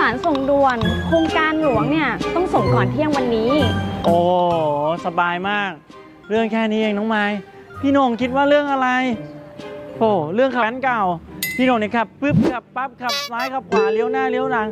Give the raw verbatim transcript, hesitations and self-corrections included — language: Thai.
ารส่งด่วนโครงการหลวงเนี่ยต้องส่งก่อนเที่ยงวันนี้โอ้สบายมากเรื่องแค่นี้เองน้องไม้พี่โหน่งคิดว่าเรื่องอะไรโอ้เรื่องขับแว้นเก่าพี่โหน่งเนี่ยขับปึ๊บขับปั๊บขับซ้ายขับขวาเลี้ยวหน้าเลี้ยวหลัง